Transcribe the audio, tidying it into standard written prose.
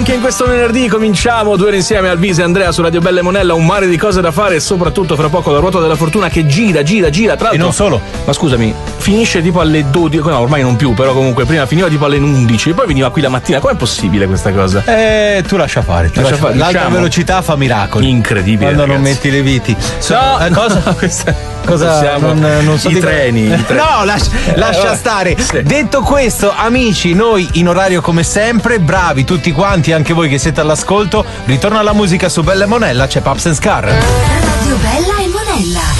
Anche in questo venerdì cominciamo 2 ore insieme, Alvise e Andrea su Radio Bella e Monella, un mare di cose da fare e soprattutto fra poco la ruota della fortuna che gira. Tra l'altro, e non solo. Ma scusami, finisce tipo alle 12, no, ormai non più, però comunque prima finiva tipo alle 11 e poi veniva qui la mattina. Com'è possibile questa cosa? Tu lascia fare. L'alta diciamo, velocità fa miracoli. Incredibile. Quando ragazzi. non metti le viti. Cosa? Non so I treni. No, lascia stare. Sì. Detto questo, amici, noi in orario come sempre, bravi tutti quanti, anche voi che siete all'ascolto. Ritorna alla musica su Bella e Monella, c'è Paps and Scar. Radio Bella e Monella.